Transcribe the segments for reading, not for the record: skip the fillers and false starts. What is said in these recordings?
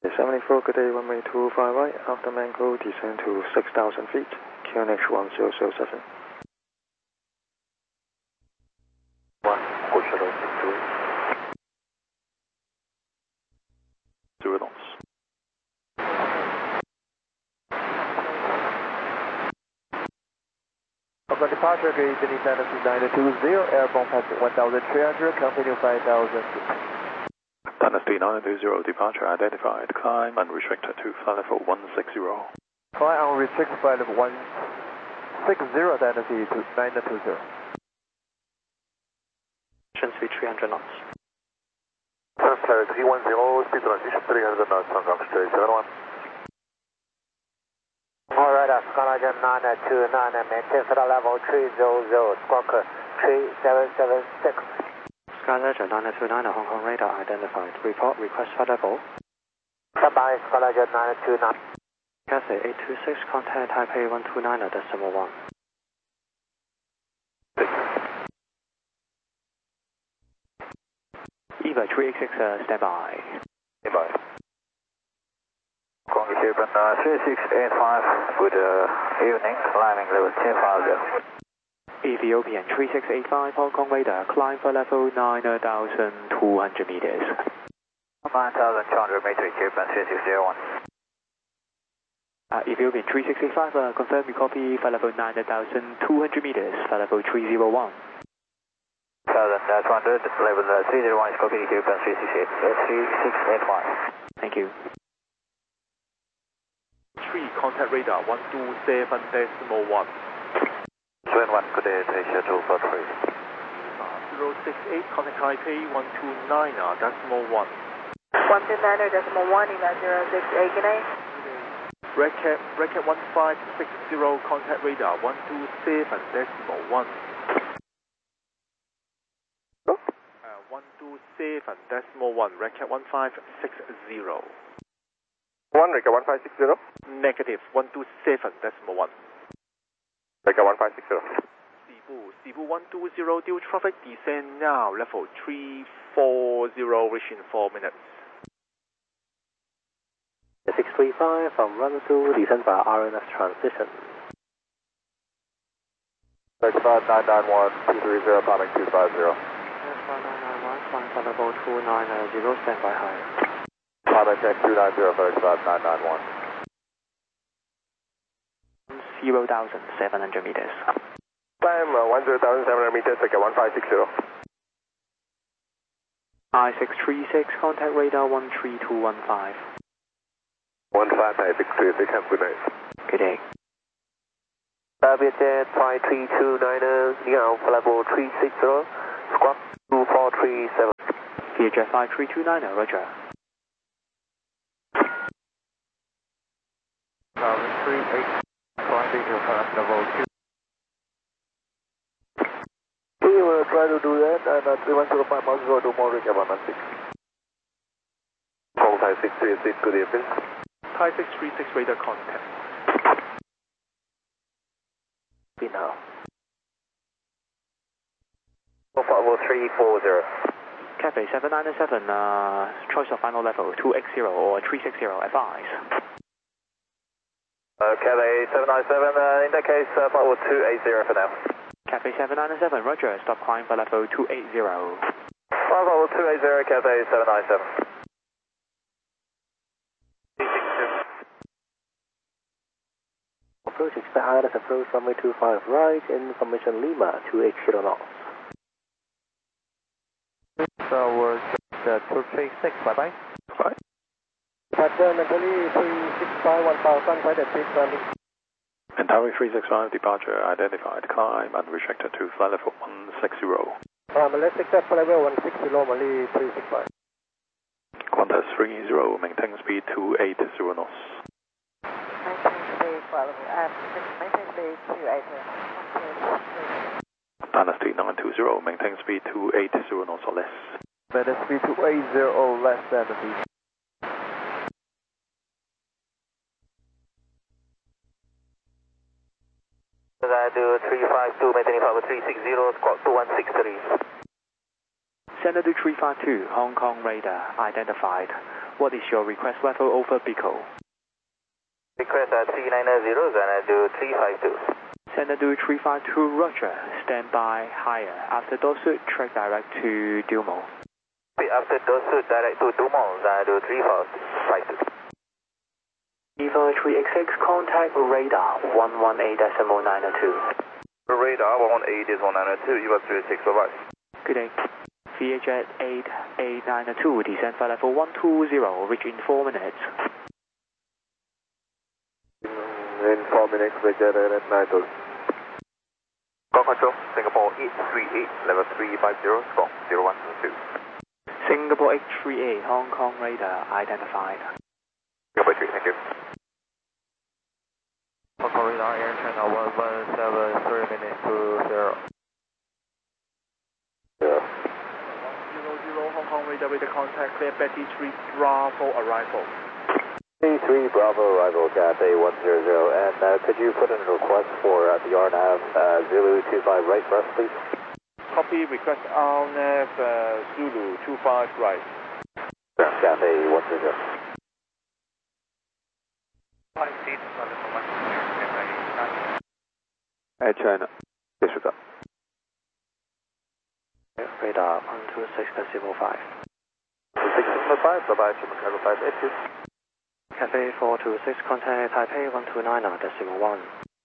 74, good day, runway 25 right, after Mango, descend to 6,000 feet, QNH 1007. 0 knots. Upon departure, gate Denise Anderson 920, airborne passing 1,300, continue 5,000 feet. Dynasty 920, departure identified, climb unrestricted to flight level 160. Climb unrestricted flight level 160, Dynasty to 920. Speed 300 knots. Translator 310, speed transition 300 knots, Hong Kong straight 71. Alright, Scalager 929, maintain flight level 300, squawk 3776. Skyledger 929, Hong Kong radar identified. Report, request flight level. Goodbye, Scalager 929. Cathay 826, contact Taipei 129.1. EVA 386, standby. Standby. Hong Kong Japan 3685, good evening, climbing level 1050. Ethiopian 3685, Hong Kong radar, climb for level 9,200 meters. 9,200 meters, Japan 3601. Ethiopian 3685, confirm you copy for level 9,200 meters, for level 301. 1,200, level 301 is copied, Japan 3685. Thank you. 3, contact radar 127.1. 21, good day, Asia 243. 068, contact Taipei 129.1. 129.1, Eva 068, good day. Bracket 1560, contact radar 127.1. 127.1, bracket 1560. 1, Reka 1560. Negative 127.1. Reka 1560. Cebu 120, due traffic, descend now, level 340, reaching 4 minutes. 635 from run 2, descend by RNS transition. 991, 230, climbing 250. 991, flying for level 290, stand by high. Climbing check 290, 991. 0,700 meters. Climb 10,700 meters, take 1560. I636, contact radar 13215. 159, have good night. Good day. Vietjet 5329, now for level 360, squawk 2437. Vietjet 5329, roger. 38, climbing to level 2. We will try to do that, and 3105 miles go to more Reka 116. Hong Thai 636, good evening. Thai 636, radar contact. Now. Level 340. Cathay 797, choice of final level 280 or 360, advise. Cathay 797, in that case, level 280 for now. Cathay 797, roger, stop climb for level 280. Level 280, Cathay 797. Approach expect ILS approach runway 25 right, information Lima 280 knots. So we're just 236, bye-bye. Bye. Pattern Natalie 365, 1000, right at 320. Entire 365, departure identified, climb unrestricted to flight level 160. Let's accept for level 160, Mali 365. Qantas 30, maintain speed 280 knots. Maintain speed 280. Dynasty 920, maintain speed 280 knots or less. Maintain speed 280, less than the speed. I do 352, maintaining level 360, squawk 2163. Senator 352, Hong Kong radar identified. What is your request level over Pico? Request 390, Xanadu 352. Xanadu 352, roger. Stand by higher. After Dorsut, track direct to Dumo. After Dorsut, direct to Dumo, Xanadu 352. Eva 3XX, contact radar 118.902. Radar 118.902, Eva 36, bye-bye. Good day. VHS 8892, descend flight level 120, reach in 4 minutes. In 4 minutes, VHS 8892. Ground control, Singapore 838, level 350, squawk 0122. Singapore 838, Hong Kong radar identified. Singapore 3, thank you. Hong Kong radar, air channel 117, 3 minutes to 0. 100, Hong Kong radar with the contact, clear Betty 3 Bravo arrival. T3 Bravo arrival, Cathay 100, and could you put in a request for the RNAV Zulu 25 right for us, please? Copy, request RNAV Zulu 25 right. Cathay 100. Air China, disregard. Radar 126.05. 6.5, bye-bye, Chicago 582. Cathay 426, contact Taipei 129.1.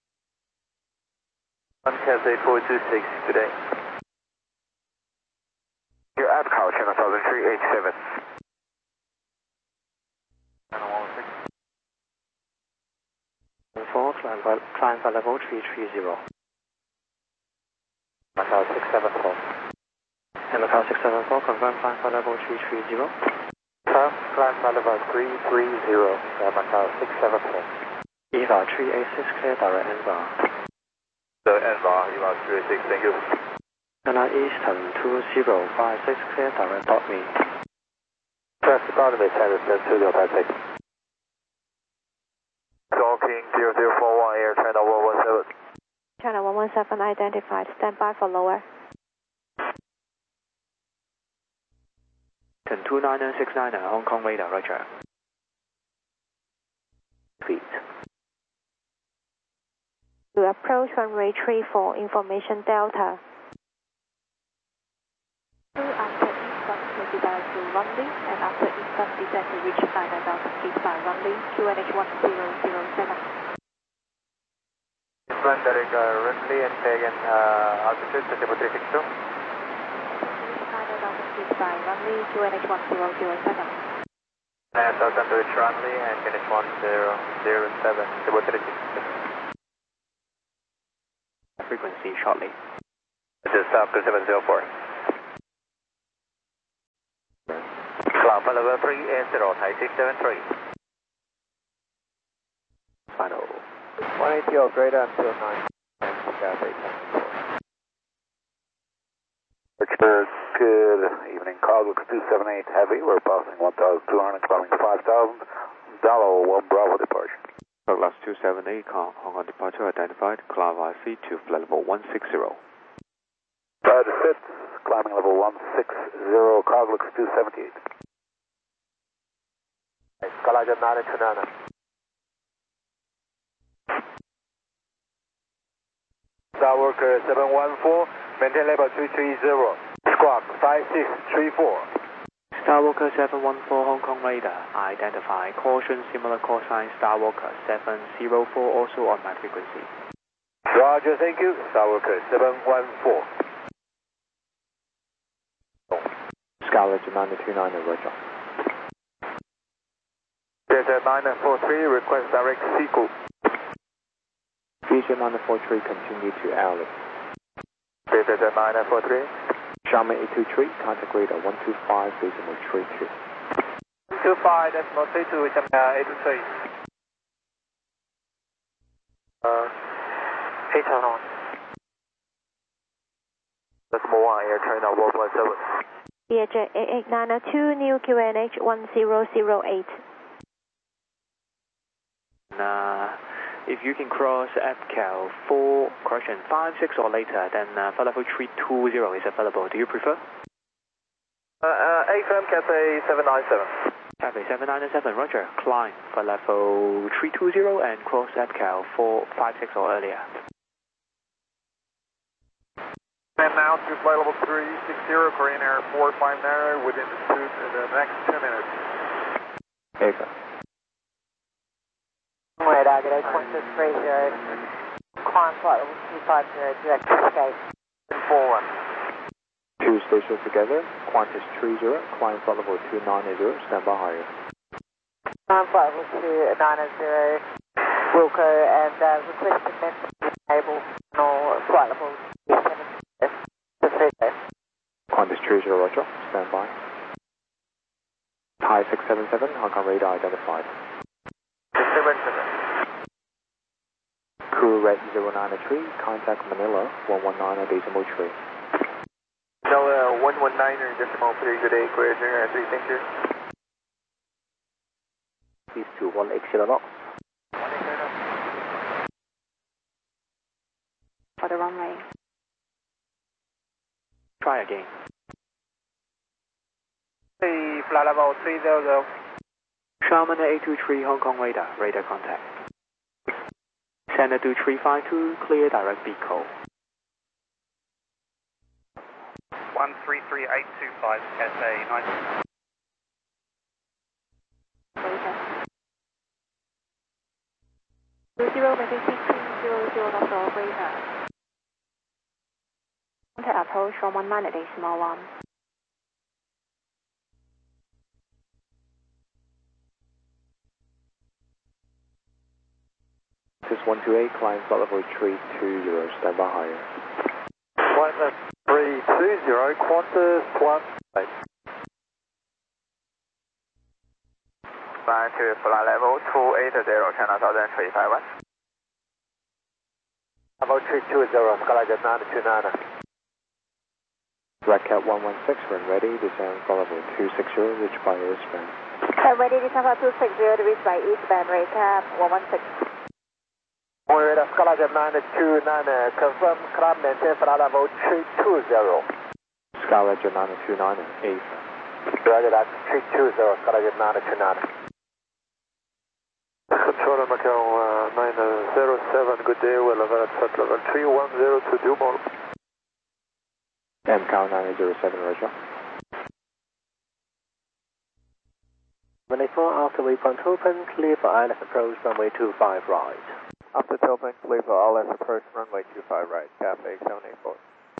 Cathay 426, today. Your APCAL, channel 387. Channel 106. 4, climb for level 330. Macau 674. And Macau 674, confirm climb for level 330. Climb for level 330, Macau 674. EVA 386, clear direct NVAR. The NVAR, EVA 386, thank you. China Eastern 2056, clear direct .me. Press Barnabas Harrison 2056. Talking 0041, Air China 117. China 117 identified. Stand by for lower. 29969, Hong Kong radar, roger. Feet. To approach runway 34, information Delta. After eastbound, proceed direct to runway, and after eastbound, descend to reach 9,000 feet by runway, QNH 1007. Eastbound direct runway and Pagan altitude 362. 9,000 feet by runway, QNH 1007. 9,000 to reach runway and finish 1007, 362. Frequency shortly. This is South 2704. Climb for level 380, Thai 673. Final. 180 or greater until 9. Richard, good evening. Cosmos 278 Heavy. We're passing 1,200, climbing 5,000. Dallo 1 Bravo departure. Douglas 278, Hong Kong departure identified. Climb via feet to flight level 160. Prior to sit, climbing level 160, Cosmos 278. Skalaja 929. Skywalker 714, maintain level 330, squawk 5634. Skywalker 714, Hong Kong radar, identify. Caution, similar call sign, Skywalker 704, also on my frequency. Roger, thank you. Skywalker 714. Skywalker 929, roger. There's 943, request direct sequel. Future 943, continue to airlift. There's 943. Xiamen 823, contact radar 125.32. 125.32, which 823. 811. Decimal 1, Air China 117. EJ 8892, new QNH 1008. If you can cross APCAL 5, 6 or later, then flight level 320 is available. Do you prefer? AFM Cathay 797. Cafe 797, roger. Climb for level 320 and cross EPCAL 456 or earlier. And now to flight level 360, Korean Air 459 within the next 2 minutes. Ego. Radar, get 8.630. Climb flight level 250, direct escape. 41. Two stations together, Qantas 30, climb flight level 290, stand by higher. Climb flight level 290, Wilco, and request amendment to enable no flight level 270. Qantas 30, roger, stand by. Thai 677, Hong Kong radar identified. 677. Crew red 093, contact Manila 119.3. Manila 119.3, good day, Korean Air 3, thank you. Please to 180 knots. For the runway. Try again. Hey, flight level 300. Sharman 823 Hong Kong radar, radar contact. Center 2352, clear direct beat call. 133825, SA 9. Radar. 20, maintaining 200 knots of radar. Contact approach from 19.1. This is 128, climb flight level 320, stand by higher. Flight level 320, Qantas 18. Flight to flight level 280, China Southern 351. Level 320, Skyline 929. Red Cat 116, when ready, descend flight level 260, reach by eastbound. Ready, descend flight 260 to reach by eastbound, Red Cap 116. Radar Skyline 929, confirm climb maintain flight level 320. Skyline 929, 8. Roger that, 320, Skyline 929. Controller Macau 907, good day, we'll have at level 310 to Dumont. MCAL 907, roger. 24 after waypoint open, clear for ILS approach runway 25 right. After tailplane, clear for ILS approach runway 25 right, Cafe 784.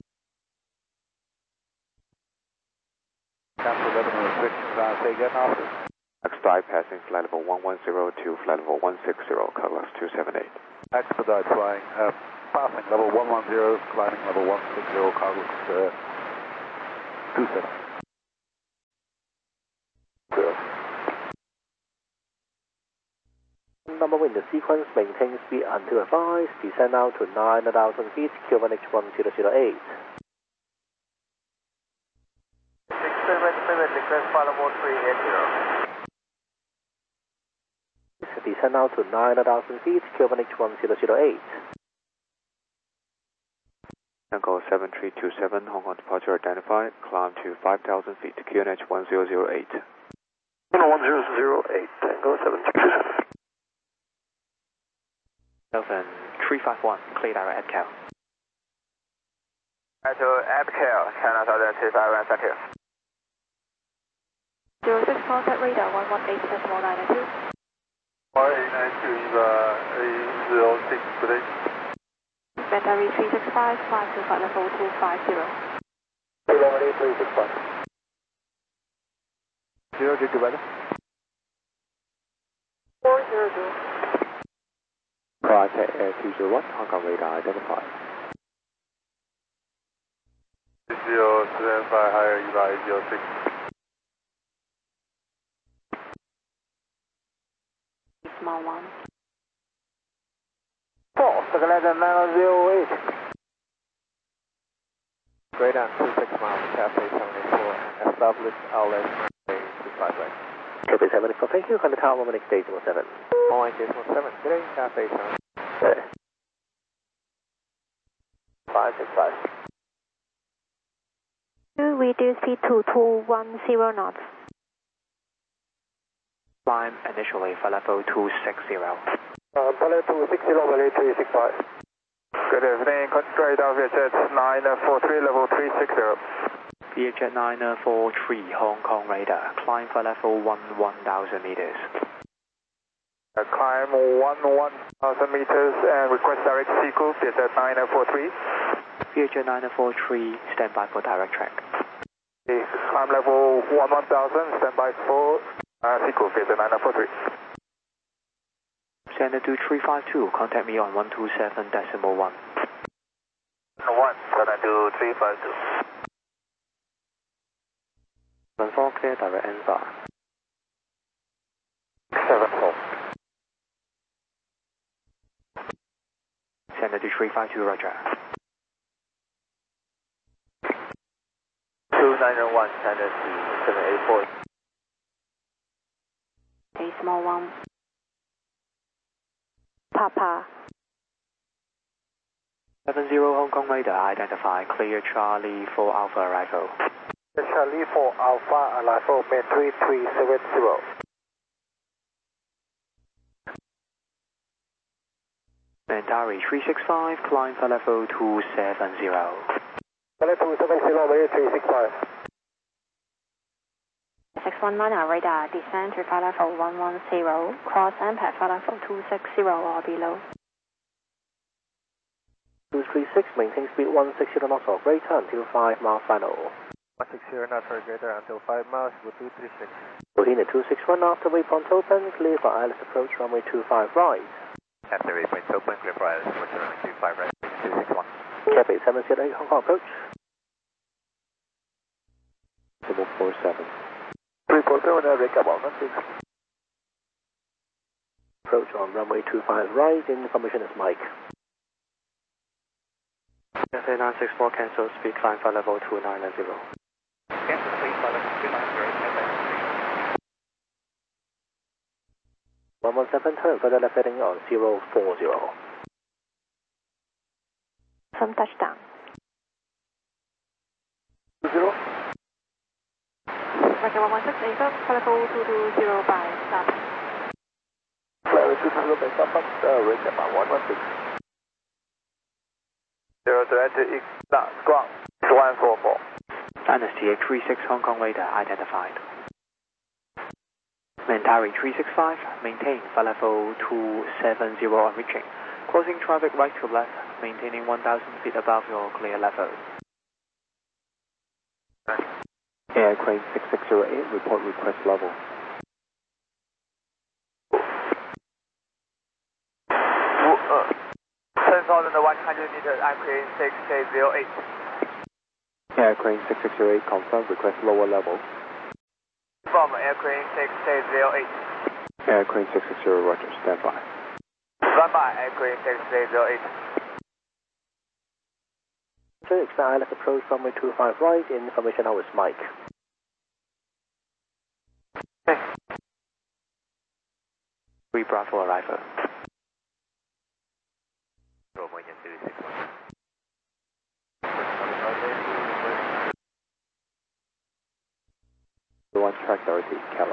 Cancel revenue restrictions, say again, officer. Expedite passing flight level 110 to flight level 160, Cutlass 278. Expedite flying, passing level 110, climbing level 160, Cutlass 27. Number one in the sequence, maintain speed until advised, descend now to 9,000 feet, Q1H 1008. 677, request flight level 380. Descend now to 9,000 feet, Q1H 1008. Angle 7327, Hong Kong departure identified, climb to 5,000 feet, QNH 1008. 1008, Tango 727. Delta 351, clear direct EPCAL. To EPCAL, China Southern 351, thank you. 06 contact radar 118.192. 1892 is A06, good day. Battery 365, climb to flight level 250. Level 365. 0 to weather. 400. Private Air 201, Hong Kong radar identified. 075 higher, Eli 06. Small one. 4, Skyline 908. Great on 26 miles, Cafe 784, and establish outlet runway 25 right. Cafe 784, thank you, contact tower 1 minute, decimal 7. Point decimal 7, good day, Cafe 7. 565. Reduce speed to 210 knots. Climb initially for level 260. Pilot 260, runway 365. Good evening, radar VHF 943, level 360. VHF 943, Hong Kong radar. Climb for level 1000 meters. Climb 11,000 meters and request direct sequel, VHF 943. VHF 943, stand by for direct track. Climb level 11,000, stand by for sequel, VHF 943. Center to 352, contact me on 127.1. 1, connect to 352. 4 clear, direct end bar. 7-4. Center to 352, roger. 2901, center to 784. A small one. Papa. 70 Hong Kong radar, identify clear Charlie for Alpha arrival. Charlie 4 Alpha, arrival, main 3370. Mandari 365, climb for level 270. Level 270, runway 365. 619 our radar, descend to flight level 110, cross MPAD flight level 260 or below. 236, maintain speed 160 knots of radar until 5 mile final. 160 knots of radar until 5 miles with 236. Routine 261 after waypoint open, clear for ILS approach runway 25 right. After waypoint open, clear for ILS approach runway 25 right, 261. Cafe 708 Hong Kong approach. 747. 347, wake up 116. Approach on runway 25 right, information is Mike. Cafe 964 cancel, speed climb for level 290. Cancel speed for level 290, 117, turn further left heading on 040. Some touchdown. 0. Roger 116, affirm, flight level 220 by stop. Level 220 by stop, wake up 116. 0 to X, ground, 144. Dynasty 836 Hong Kong radar, identified. Mandari 365, maintain for level 270 on reaching. Closing traffic right to left, maintaining 1,000 feet above your clear level. Aircraft 6608, report request level. meters, I'm clearing 6K08. Aircraft 6608, confirm request lower level. From aircraft 6K08. Aircraft 660, roger, stand by. Run by aircraft 6K08. Expand ILS approach runway 25 right, information now is Mike. Okay. 3 Bravo arrival. One track authority, Keller.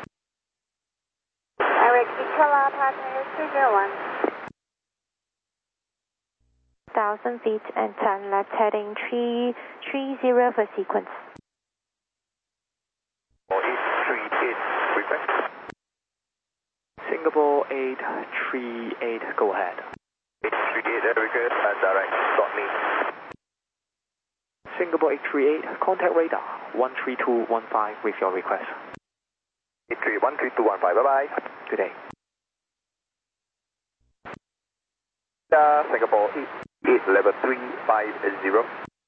Eric, Keller, partner 201. 1,000 feet and turn left heading 330 for sequence. 838, request. Singapore 838, go ahead. 838, request, and direct, got me. Singapore 838, contact radar 13215 with your request. 8313215, bye-bye. Good day. Singapore 88, level 350.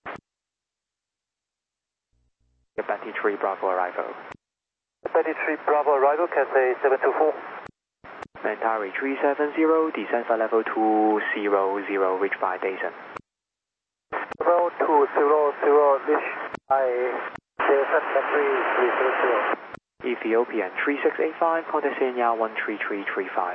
Betty 3 Bravo arrival. Betty 3 Bravo arrival, Cathay 724. Mandari 370, descend for level 200, reach by Dason. Level 200, reach by Dason, Battery 300. Ethiopian 3685, contact Senya 13335.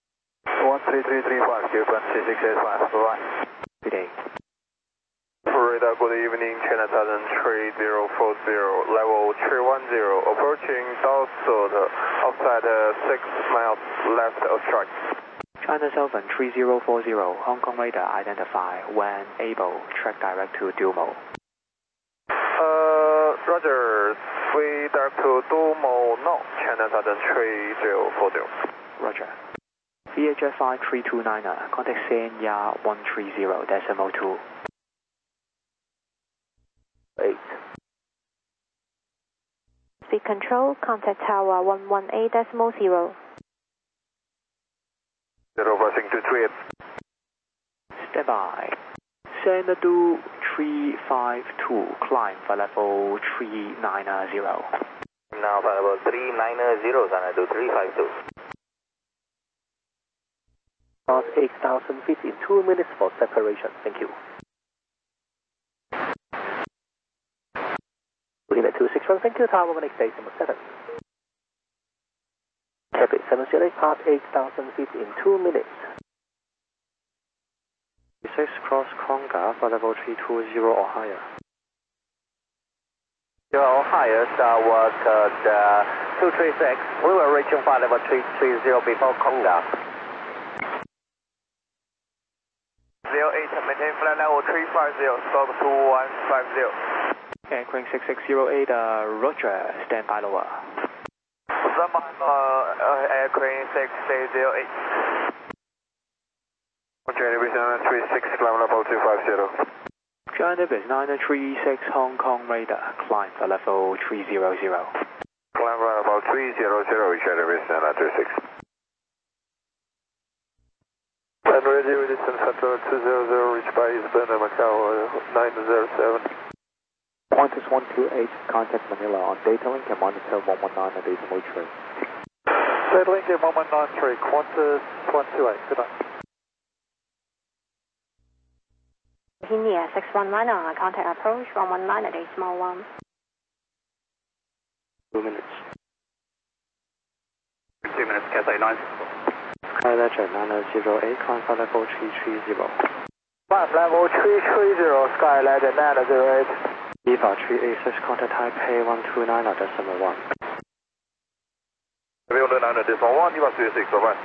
13335, Cuban 3685, bye-bye. Good day. Radar, good evening, China Southern 3040, level 310, approaching Southside, outside 6 miles left of strike. China Southern 3040, Hong Kong radar identify when able, track direct to Dumo. Roger, we direct to Dumo now, China Southern 3040. Roger. VHF 5329, contact Sanya 130.2. 8. Speed control, contact tower 118.0. 0 passing to 38. Stand by. Xanadu 352, climb for level 390. Now for level 390, Xanadu 352. Pass 8,000 feet in 2 minutes for separation. Thank you. Unit 261, thank you. Tower 1 station 7. Traffic 708, pass 8,000 feet in 2 minutes. 6 cross Conga for level 320 or higher. 0 or higher, Starwalk 236. We will reach for level 330 before Conga. 08, maintain flight level 350, stop 2150. Anchoring 6608, Roger, stand by lower. Aircraft 6608. China Business 936, climb level 250. China Business 936, Hong Kong radar, climb for level 300. Climb level 300, China Business 936. And radio distance Central 200, reached by Eastbound Macau 907. Qantas 128, contact Manila on data link and monitor 119 at decimal train. Data link at 1193, Qantas 128, good night. India 619 on contact approach 119 at decimal 1. 2 minutes. 2 minutes, Cathay 964. Sky Legend 908, climb for level 330. 5 level 330, Sky Legend 908. EVA 386, contact Taipei 129.1. 129.1, EVA 386, bye-bye.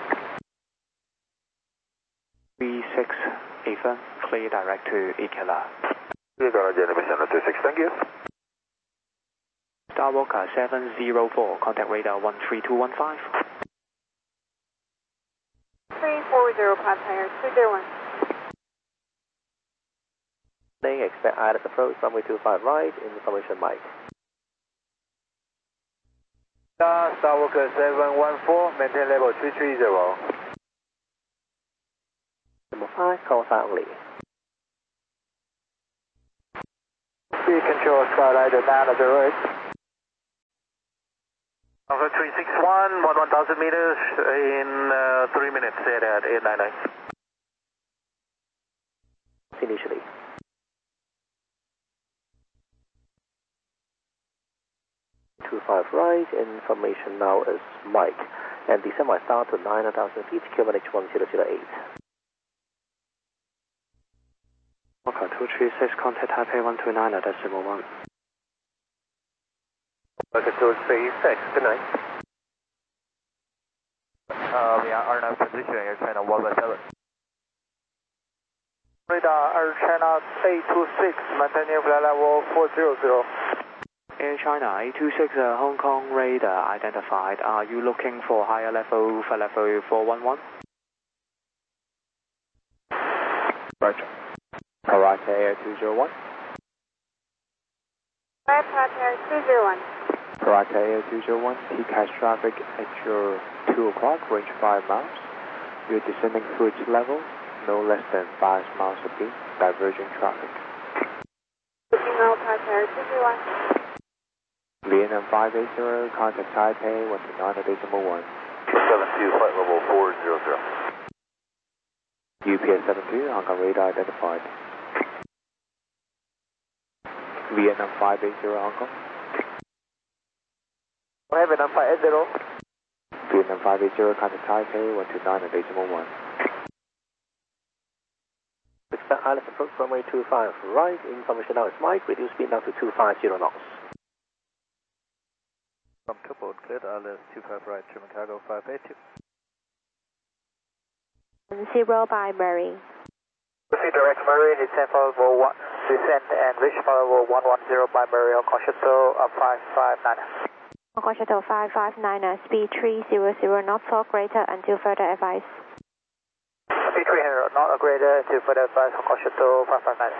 36, Ethan, clear direct to Ikela. Thank you. Starwalker 704, contact radar 13215. 340, contact 201. Expect ILS approach, runway 25 right, information Mike. Starwalker 714, maintain level 330. Number 5, call sign only. Speed control, Skylight 908. Alpha 361, 1,000 meters in 3 minutes, set at 899. Initially. Five right, information now is Mike, and descend my start to 9,000 feet, QNH 1008. Walker 236, contact Taipei 129.1. Walker 236, good night. We are RNAV position, Air China 117. Radar Air China 826, maintaining flight level 400. Air China 826, Hong Kong radar identified. Are you looking for higher level for level 411? Roger. Parata Air 201. Parata Air 201. Parata Air 201, TCAS traffic at your 2 o'clock, range 5 miles. You're descending cruise level, no less than 5 miles a beat, diverging traffic. Signal Parata Air 201. Vietnam 580, contact Taipei 129.1. 72, flight level 400. UPS 72, Hong Kong radar identified. Vietnam 580, Hong Kong. Vietnam 580. Vietnam 580, contact Taipei 129.1. Expect Island approach runway 25 right. Information now is Mike. Reduce speed now to 250 knots. From Cupboard, cleared Island 25 right, German cargo 582. 0 by Mary. Proceed direct Mary, descend for level 1, descend and reach for level 110 by Mary, Hong Kong Shuttle 559. Hong Kong Shuttle 559, speed 300 knots or greater until further advice. Speed 300 not greater until further advice, Hong Kong Shuttle 559.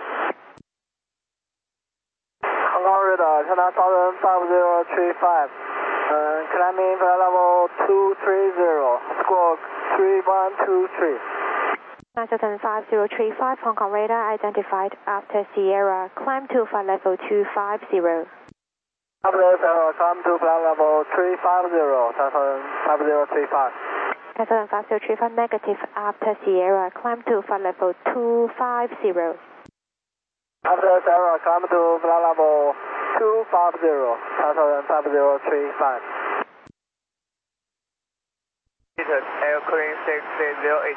Hong Kong radar, China Southern 5035, climbing flight level 230, squawk 3123. Southern 5035, Hong Kong radar identified after Sierra, climb to flight level 250. After Sierra, climb to flight level 350, Southern 5035. Southern 5035 negative after Sierra, climb to flight level 250. After Sierra, climb to flight level 250, Southern 5035. Air clean 6808.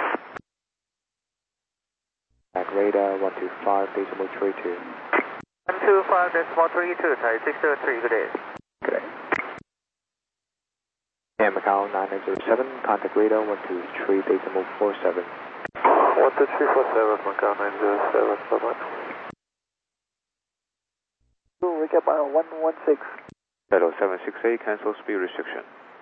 Back radar 125.32. 125.32, Thai 603, good day. Good day. And Macau 9907, contact radar 123.47. 12347, Macau 907, bye-bye. Recap by 116. Shuttle 768, cancel speed restriction.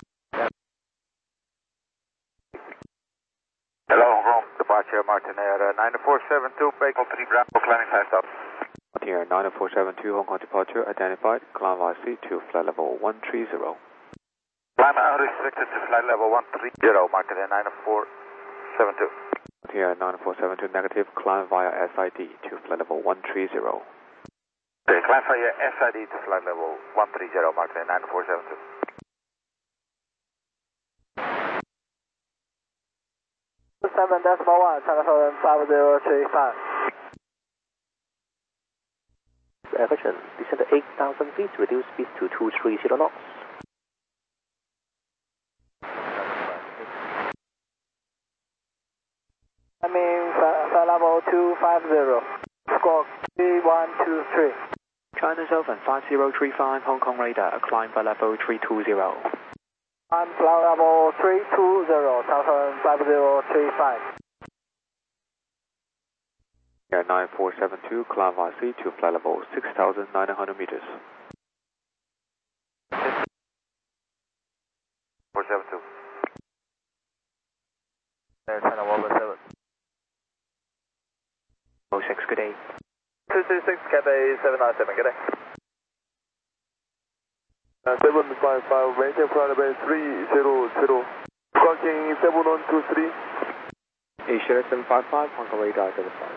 Hello, Hong Kong, departure Martinair 9472, Baker 3 Bravo, climbing fast up. Martinair 9472, Hong Kong departure identified, climb IC to flight level 130. Climb unrestricted to flight level 130, Martinair 9472. Martinair 9472 negative, climb via SID to flight level 130. Okay, climb via SID to flight level 130, Martinair 9472. Seven decimal 1, China Southern 5035. Aversion, descend to 8,000 feet, reduce speed to 230 knots. I mean, flight level 250, squawk 3123. China Southern 5035, Hong Kong radar, climb by level 320. On flight level 320, Southern 5035. Air 9472, climb IC to flight level 6,900 meters. 472. China 117. 06, good day. 226, Cathay 797, good day. 755, maintain flight level 300, squawking 7123. Asia 755, Hong Kong radar identified.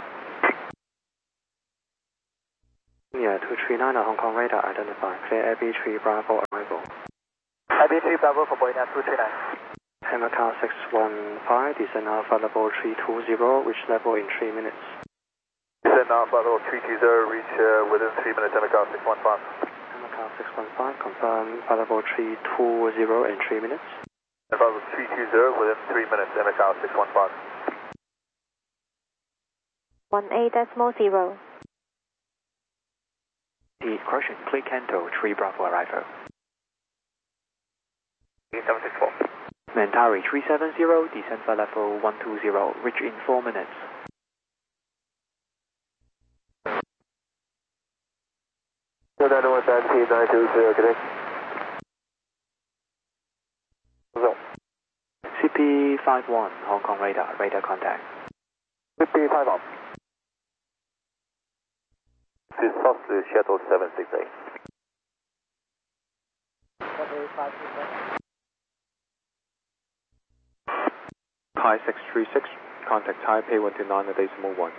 Yeah, 239, Hong Kong radar identified, clear AB3 Bravo arrival. AB3 Bravo for Boeing 239. Macau 615, descend Alpha level 320, reach level in 3 minutes. Descend Alpha level 320, reach within 3 minutes, Macau 615. Macau 615, confirm level 320 in 3 minutes. Alpha level 320, within 3 minutes, Macau 615. 18.0. The correction, clear Canto 3 Bravo arrival. 764. Mentari 370, descend by level 120, reach in 4 minutes. CP51, Hong Kong radar, radar contact. CP51. This is South Shuttle 768. Thai 636, contact Taipei 129.1.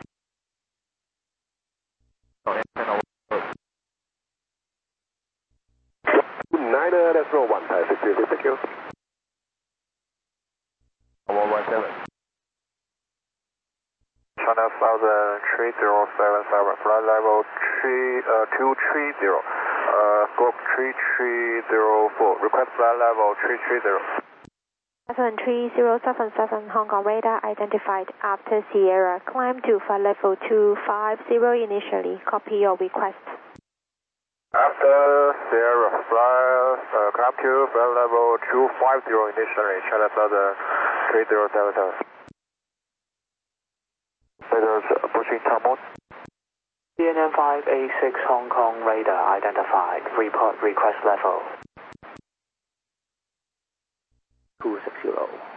9.1, Thai 636, thank you. 117. China Southern 3077, flight level 230, scope 3304, request flight level 330. 3077 Hong Kong radar identified after Sierra. Climb to flight level 250 initially. Copy your request. After Sierra, climb to flight level 250 initially. China Southern 3077. Radars approaching Talmud. CNN 586 Hong Kong radar identified. Report request level 260.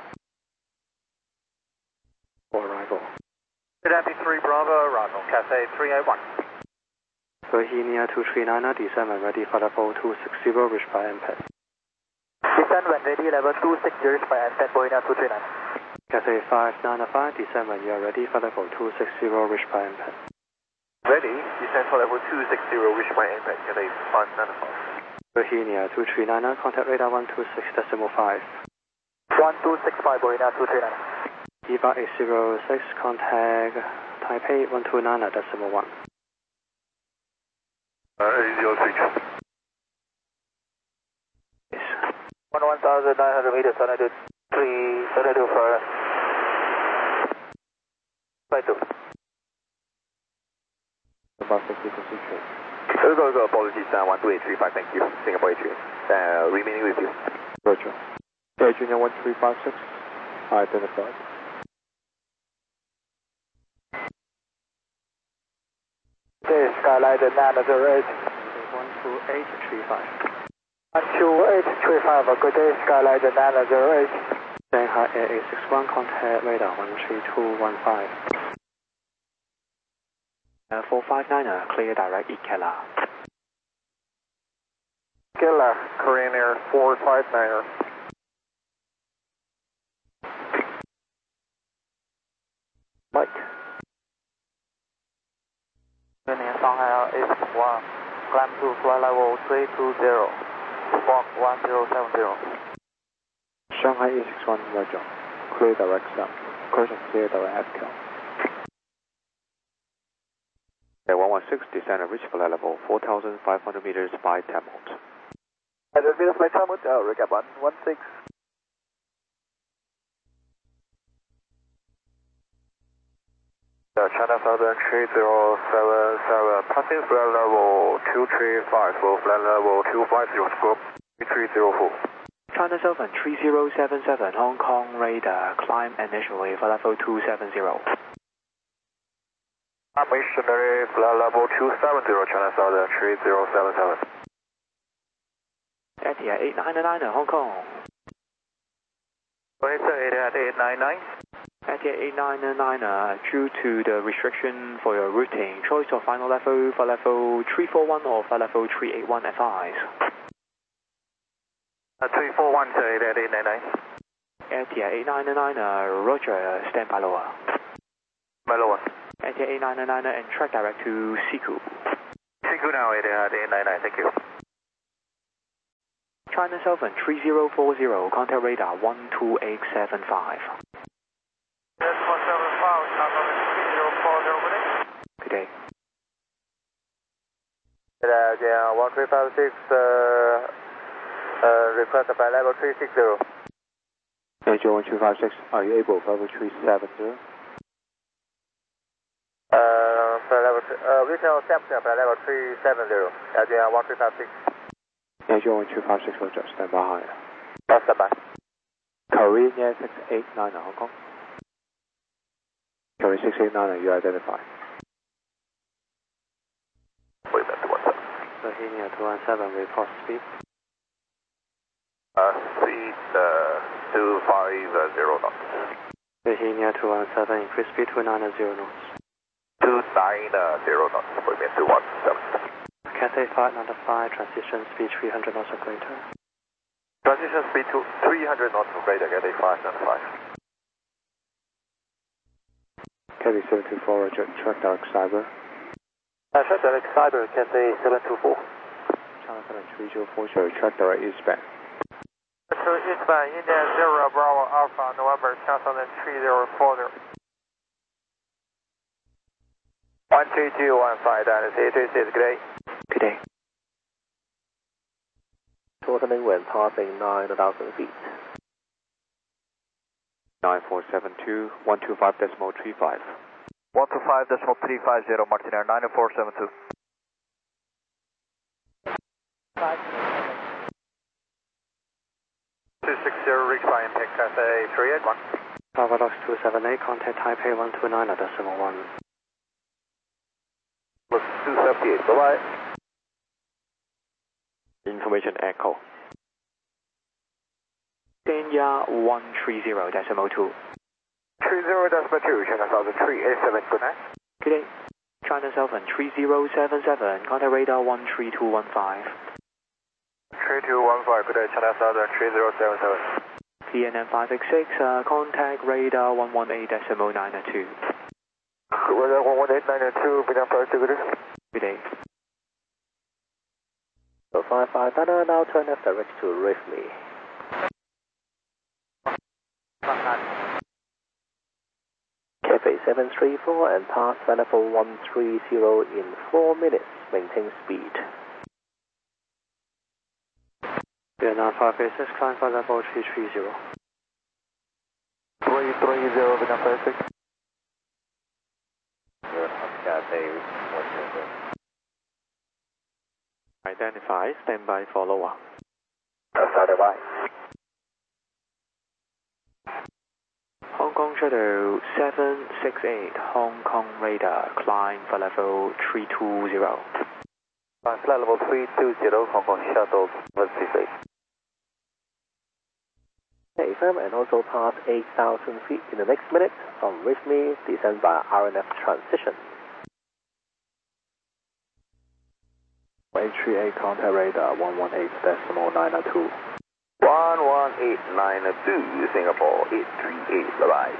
For arrival. Philadelphia 3 Bravo, arrival, Cathay 381. Virginia 239, descend when ready for level 260, reach by MPEG. Descend when ready, level 260, reach by MPEG, Virginia 239. Cathay 595, descend when you are ready for level 260, reach by MPEG. Ready, descend for level 260, reach by MPEG, Cathay 595. Virginia 239, contact radar 126.5. 1265, Virginia 239. EVA 806, contact Taipei 129.1. 806. 1,900 meters, 723, 724. 52. About 50 position. Go, apologies, 12835, thank you. Singapore Airways, remaining with you. Roger. Air Junior 1356, identified. Skyline 908. 12835. 12835, good day, Skyline 908. Shanghai Air 861, contact radar 13215. 459er, clear direct Ikela. Killer, Korean Air 459er. Mike. Shanghai Air 861, climb to flight level 320, squawk 1070. Shanghai E61, Roger. Clear direct south. Caution clear direct FCAL. Air 116, descend and reach flight level 4,500 meters by Tamont. Meters by Talmud, recap 116. China Southern 3077, passing flight level 235 for flight level 250, scope 3304. China Southern 3077, Hong Kong radar, climb initially for level 270. Missionary flight level 270, China Southern 3077. Etihad 899, Hong Kong. Etihad 899. Etihad 899, due to the restriction for your routing, choice of final level for level 341 or for level 381 advise. 341 to Etihad 899. Etihad 899, Roger, stand by lower. By lower. Etihad 899 and track direct to Siku. Siku now, Etihad 899, thank you. China Southern 3040, contact radar 12875. Yes, 175, China 3040, good day. Good day. Yeah, 1356, request by level 360. Air Junior 1256, are you able for level 370? Regional captain by level 370, Air Junior 1356. Air Junior 1256, Roger, stand by. Stand by. Korean Air 689, Hong Kong. Korean 689, you identify. Wait a minute, what's up? Virginia 217, report speed. Speed 250 knots. Virginia 217, increase speed to 990 knots. 290 knots, Korean 217. Cathay 595, transition speed 300 knots or greater. Transition speed to 300 knots or greater, Cathay 595. Cathay 724, Roger, track direct cyber. Track direct cyber, Cathay 724. China Southern 3040, track direct eastbound. To eastbound, India 0 Bravo Alpha, November, China Southern 3040. 13215, Dynasty 36, good day. Good day. Shortening when passing 9,000 feet. 9472, 125.35. 125.350, Martin Air 9472. 260, reach by impact Cathay 381. Bravo Lux 278, contact Taipei 129.1. Lux 278, bye-bye. Information echo. Kenya 130.2. 30.2, China Southern 387, good night. Good day. China Southern 3077, contact radar 13215. 3215, good day, China Southern 3077. PNM 566, contact radar 118.92. Radar 118.92, PNM 566, good day. Good day. So 55 Dana, now turn left direct to Rifley. Cafe 734 and pass level 130 in 4 minutes. Maintain speed. Vietnam 586, climb for level 330. 330, Vietnam 56. Identify, standby for lower. Standby. Hong Kong Shadow 768, Hong Kong radar, climb for level 320. Flight level 320, Hong Kong Shuttle 168. AFM and also pass 8,000 feet in the next minute. From Rifley, descend by RNF transition. 838, contact radar 118.902. 11892, Singapore 838, bye-bye.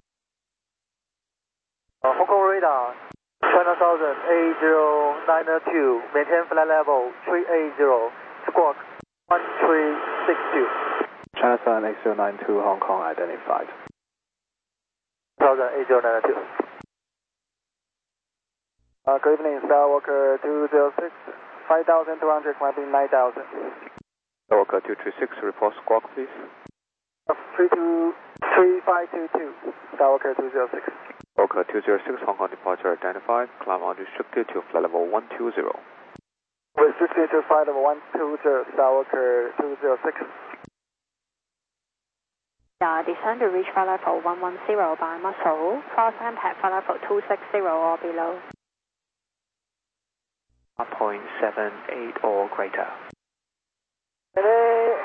Hong Kong radar, China Southern 8092, maintain flight level 380, squawk 1362. China Southern 8092, Hong Kong identified. Southern 8092. Good evening, Skywalker 206, 5,200, climbing 9,000. Skywalker 226, report squawk please. 3522, Skywalker 206. Skywalker 206, Hong Kong departure identified. Climb unrestricted to flight level 120. Restricted to flight level 120, Skywalker 206. Descend to reach flight level 110 by muscle. Fast impact flight level 260 or below. 0.78 or greater. Today,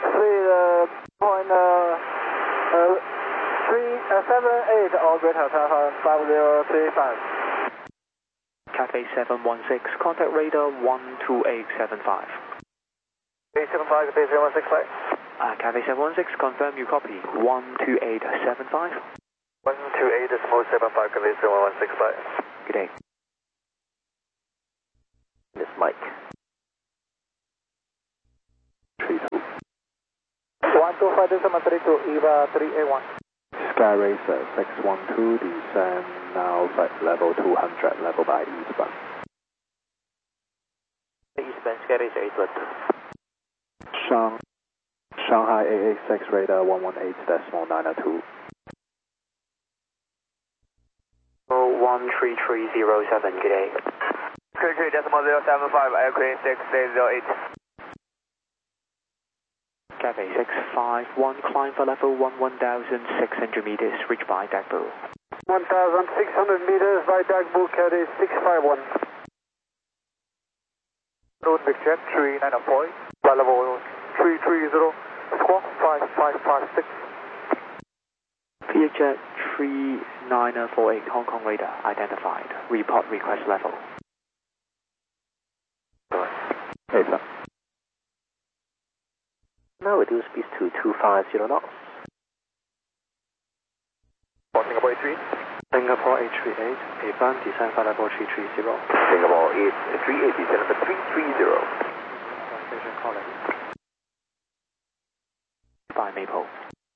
3.78 or greater, 5035. Cathay 716, contact radar 12875. 875, Cathay 716, right? Cathay 716, confirm you copy. 12875. 128.75, Cathay 716, right? Good day. This Mike. 125.732, EVA 381. Sky Racer 612, descend now flight level 200, level by eastbound. Eastbound, Sky Racer 812. Shanghai 886, radar 118.902. 13307, good day. KK.075, aircraft 6808. Cathay 651, climb for level 11,600 meters, reach by Dagbu. 1,600 meters by Dagbu, Cathay 651. Road Jet 3904, flight level 330, squawk 5556. Jet 3948, Hong Kong radar identified. Report request level. Hey, sir. Now reduce speed to 250 knots. Singapore 83. Singapore 838, A1, descend flight level 330. Singapore 838, descend level 330. Station calling. By Maple.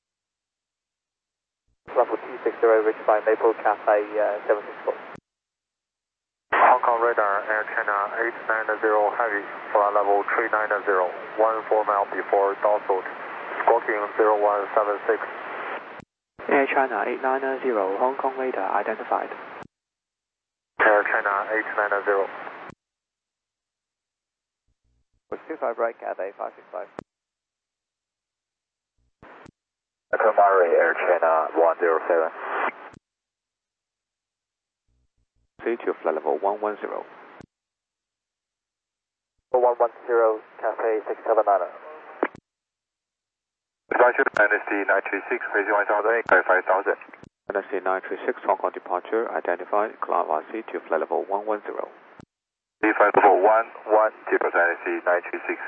Level 260, reached by Maple, Cathay 764. Hong Kong radar, Air China 890 heavy, flight level 390, 14 miles before Dawson, squawking 0176. Air China 890, Hong Kong radar identified. Air China 890. 25 right, Cathay 565. Echo Murray, Air China 107. Proceed to flight level 110. 110, Cathay 679. Departure NSC 936, facing 1000, clear 5000. NSC 936, Hong Kong departure identified, climb RC to flight level 110. Flight level 110, NSC 936.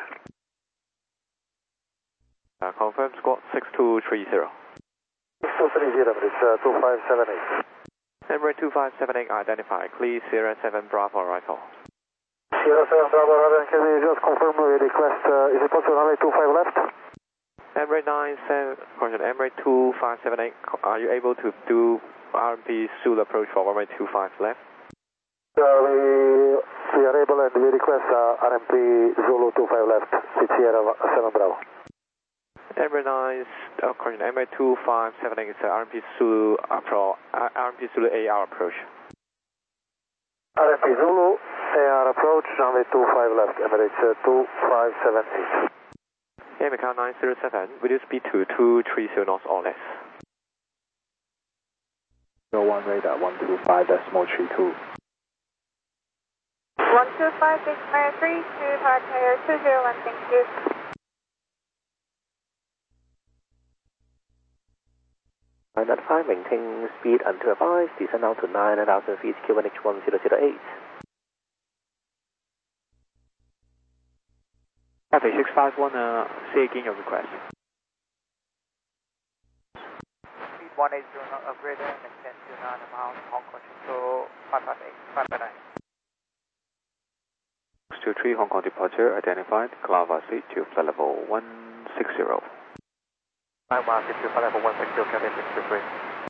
Confirm squad 6230. 6230, it's 2578. Emirates 2578 identified, clear Sierra 7 Bravo arrival. Sierra 7 Bravo arrival, can you just confirm your request? Is it possible runway 25 left? Emirates 2578, are you able to do RMP Zulu approach for runway 25 left? We are able and we request RMP Zulu 25 left, with Sierra 7 Bravo. Emirates 2578 is RMP Zulu AR approach. RMP Zulu AR approach, runway 25 left, Emirates 2578. American 907, will you speed to 230 knots or less? 01 radar 125.32. 125, Big Fire 3 to departure 201, thank you. Identify, maintain speed until advised, descend out to 9,000 feet, QNH 1008. Cathay 651, say again your request. Speed 180 not upgraded and extend to 9 miles, Hong Kong to 558, 559. 23 Hong Kong departure identified, climb RC to flight level 160. 9 miles to flight level 160, Cathay 623.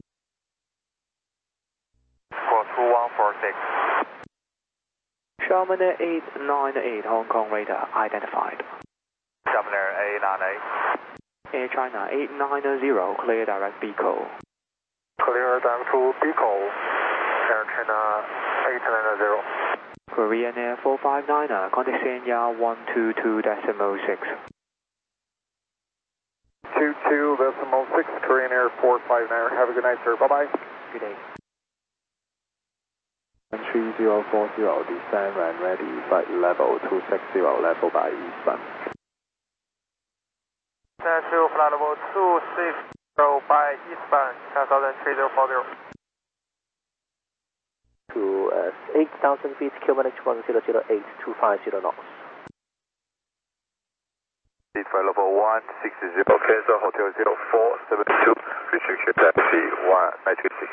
42146. Sharman 898, Hong Kong radar identified. Sharman 898. Air China 890, clear direct Bico. Clear direct to Bico. Air China 890. Korean Air 459, contact Sanya 122.6. 22.6, Korean Air 459. Have a good night, sir. Bye-bye. Good day. 3040, descend and ready, flight level 260, level by eastbound. Descend to flight level 260 by eastbound, 10,3040. To 8,000 feet, QNH 1008, 250 knots. Flight level 160, cancel Hotel 0472, restriction taxi 1936.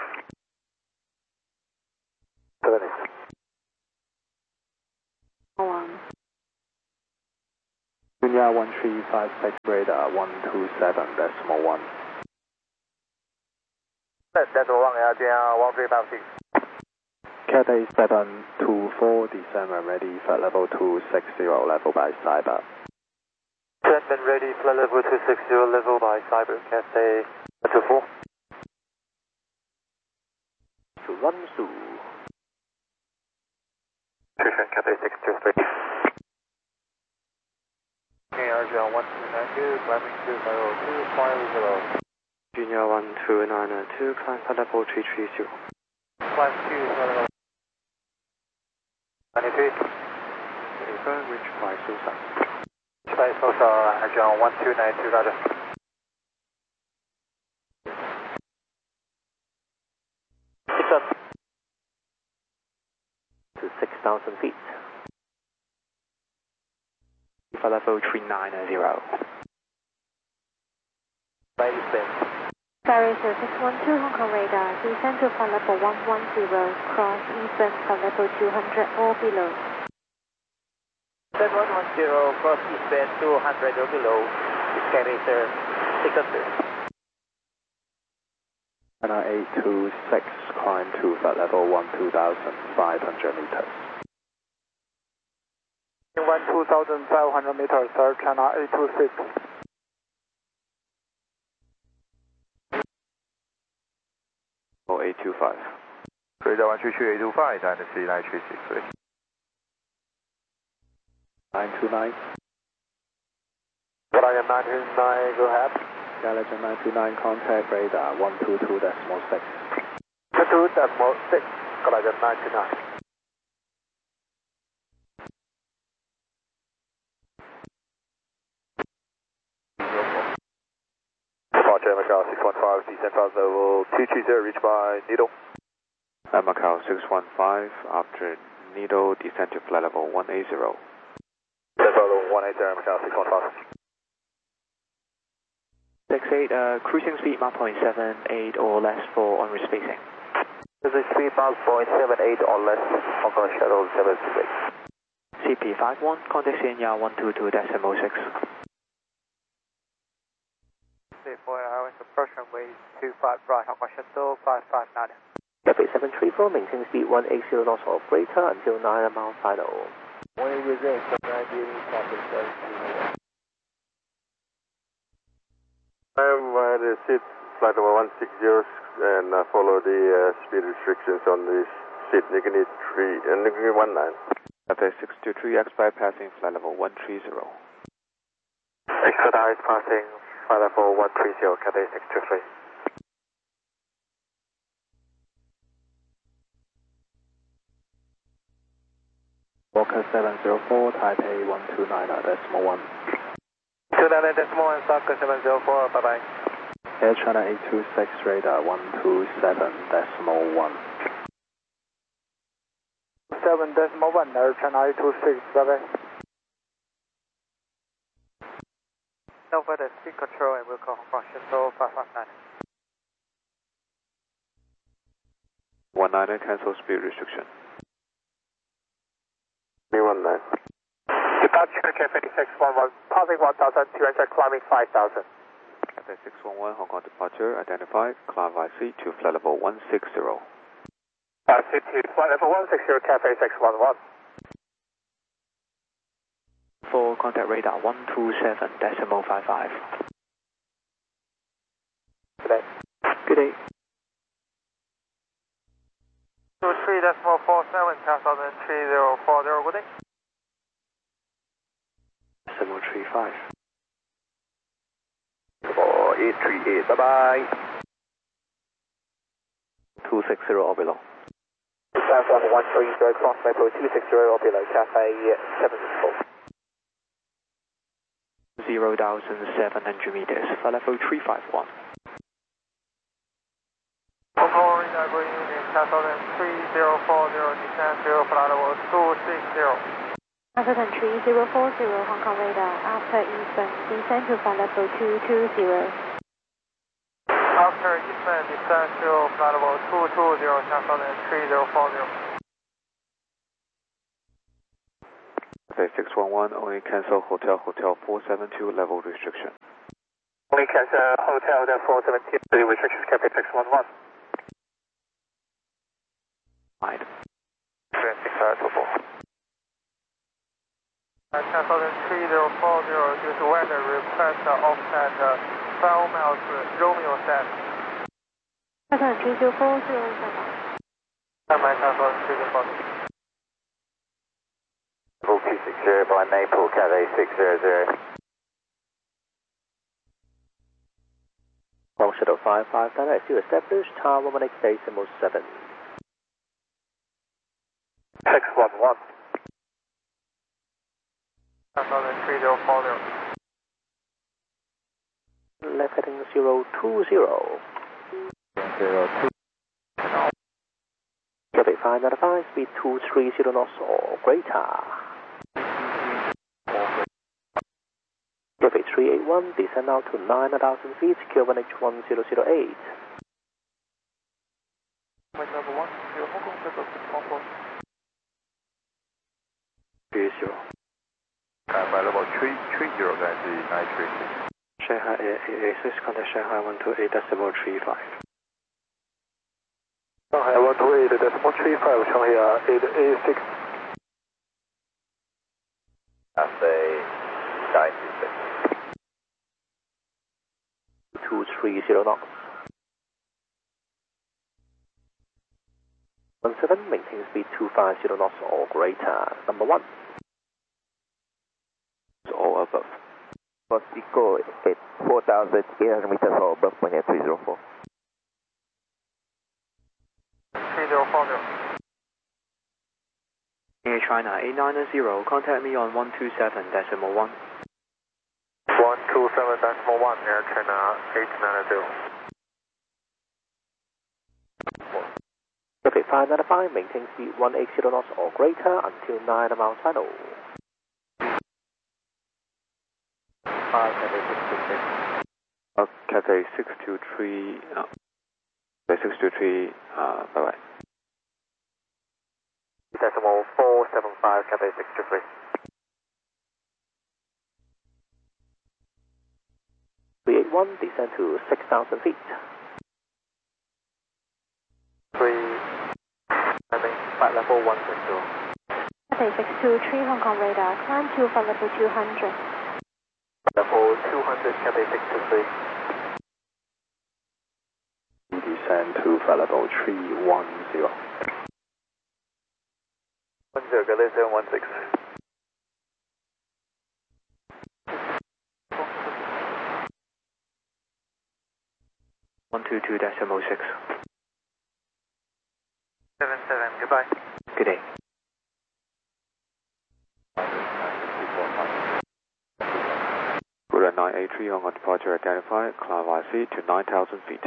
7 Junior 1356, radar 127.1. Decimal 1, Junior 1356. Cathay 724, descend and ready, flight level 260, level by cyber. Descend ready, flight level 260, level by cyber, Cathay 24. To run through. Cathay 623. Junior 1292, climbing to 0250. Junior 1292, climb flight level 330. Climb to flight level 93. Confirm, reach by Susa. By Sosa, Junior 1292, roger. To 6,000 feet. Flight level 390. By eastbound. Paris 612, Hong Kong radar, descend to flight level 110, cross eastbound flight level 200 or below. 710, cross eastbound 200 or below, Cathay 600. China 826, climb to flight level 12,500 meters. 12,500 meters, sir, China 826. 825. Radar 133 825, Dynasty 9363. 929. Gallagher 929, go ahead. Gallagher 929, contact radar 122.6. 22.6, Gallagher 929. Departure Macau 615, descent flight level 220, reached by Needle. Macau 615, after Needle, descent to flight level 180. Descent flight level 180, Macau 615. 68, cruising speed Mach 0.78 or less for on-route spacing. Cruising speed Mach 0.78 or less, Hong Kong Shuttle 768. CP51, contact CNR 122.6. For hours approach runway 25 right, Hong Kong Shuttle 559. Cafe 734, maintain speed 180 knots or greater until 9 mile final. 180, 790, I'm at the seat, flight level 160, and follow the speed restrictions on this seat, Nikkei 3 and Nikkei 19. Cathay 623, X5 passing flight level 130. Expedite passing flight level 130, Cathay 623. Walker 704, Taipei 129.1. 29.1, Soccer 704, bye bye. Air China 826, radar 127.1. 7.1, Air China 826, bye bye. Don't further speed control and we'll call Hong Kong Shuttle 559. 19, cancel speed restriction. 319. Departure Cafe 611, passing 1,200, climbing 5,000. Cathay 611, Hong Kong departure, identified, climb by seat to flight level 160. Seat to flight level 160, Cafe 611. For contact radar 127.55. Good day. Good day. 23.47, 10,3040, good day. 735. 4838, bye bye. 260 or below. Platform 130, cross level 260 or below, Cafe 764. 0,700 meters, flight level 351. Control radar going in 10,3040, descent to flight level 260. 10,3040, Hong Kong radar, after Eastern, descend to flight level 220. After Eastern, descent to flight level 220, 10,3040. Cathay 611, only cancel Hotel 472 level restriction. Only cancel Hotel 472 restrictions, Cafe 611. Right. 10,3040, due to weather, request offset 12 miles Romeo set. 10,3040, Standby 10,3040. Level 260 by Maple, Cathay 600. Hong Shuttle 55, Dynasty still established, Tower 118, decimal 7. 611. 10,3040. Left heading 020. 02. Cafe 595, speed 230 knots or greater. Cafe 381, descend now to 9,000 feet, Q1H 1008. Level 1, 0, Hong Kong Shuttle 614. 30. By level 330, Dynasty 936. Shanghai Air 886, contact Shanghai 128.35. Shanghai 128.35, Shanghai 886. Cathay 936. 230 knots. 17, maintain speed 250 knots or greater. Number 1. Or above. Eco at 4,800 meters or above, point at 304. 3040. Air China 890, contact me on 127.1. 127.1, Air China 890. Okay, 595, maintain speed 180 knots or greater until 9 miles final. 5 Cathay 623. Cathay 623, Cathay 623, bye-bye. Decimal 475, Cathay 623. One, descend to 6,000 feet. 3, flight level 160. Cathay 623, Hong Kong radar, climb to flight level 200. Level 200, Cathay 623. Descend to flight level 310. 10, Cathay 716. 122.06. 77, goodbye. Good day. Good 983 Hong Kong departure identified, climb by feet to 9,000 feet.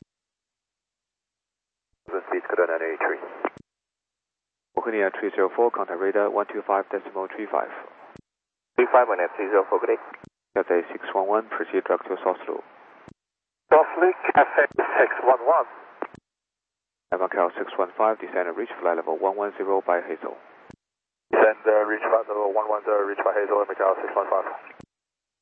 The speed good 983. Booking at 304, contact radar 125.35. 35 point at 304, good day. Cathay 611, proceed direct to Southloop. Softly, Cathay 611. Macau 615, descend and reach flight level 110 by Hazel. Descend, reach flight level 110, reach by Hazel, Macau 615.